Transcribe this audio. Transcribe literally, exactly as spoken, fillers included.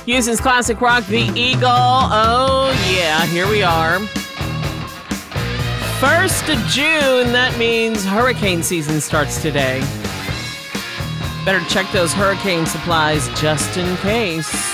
Houston's classic rock, The Eagle. Oh, yeah, here we are. first of June, that means hurricane season starts today. Better check those hurricane supplies just in case.